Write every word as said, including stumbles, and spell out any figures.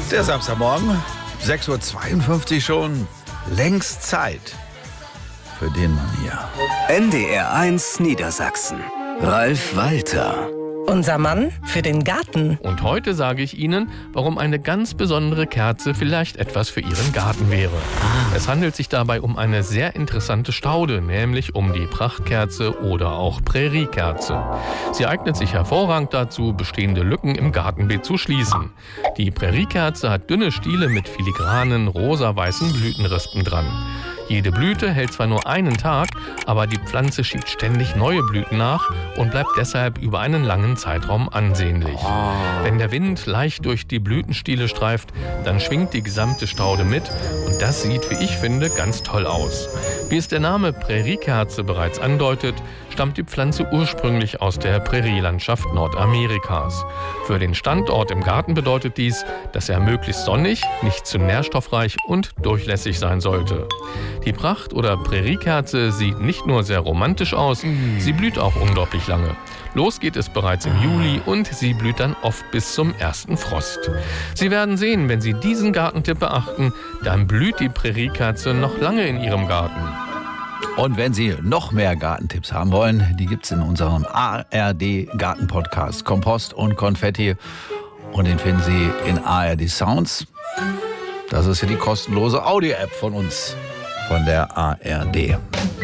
Der Samstagmorgen, sechs Uhr zweiundfünfzig schon, längst Zeit für den Mann hier. N D R eins Niedersachsen. Ralf Walter. Unser Mann für den Garten. Und heute sage ich Ihnen, warum eine ganz besondere Kerze vielleicht etwas für Ihren Garten wäre. Ah. Es handelt sich dabei um eine sehr interessante Staude, nämlich um die Prachtkerze oder auch Präriekerze. Sie eignet sich hervorragend dazu, bestehende Lücken im Gartenbeet zu schließen. Die Präriekerze hat dünne Stiele mit filigranen, rosa-weißen Blütenrispen dran. Jede Blüte hält zwar nur einen Tag, aber die Pflanze schiebt ständig neue Blüten nach und bleibt deshalb über einen langen Zeitraum ansehnlich. Oh. Wenn der Wind leicht durch die Blütenstiele streift, dann schwingt die gesamte Staude mit und das sieht, wie ich finde, ganz toll aus. Wie es der Name Präriekerze bereits andeutet, stammt die Pflanze ursprünglich aus der Prärielandschaft Nordamerikas. Für den Standort im Garten bedeutet dies, dass er möglichst sonnig, nicht zu nährstoffreich und durchlässig sein sollte. Die Pracht- oder Präriekerze sieht nicht nur sehr romantisch aus, mm. sie blüht auch unglaublich lange. Los geht es bereits im Juli und sie blüht dann oft bis zum ersten Frost. Sie werden sehen, wenn Sie diesen Gartentipp beachten, dann blüht die Präriekerze noch lange in Ihrem Garten. Und wenn Sie noch mehr Gartentipps haben wollen, die gibt's in unserem A R D-Garten-Podcast Kompost und Konfetti. Und den finden Sie in A R D Sounds. Das ist ja die kostenlose Audio-App von uns, von der A R D.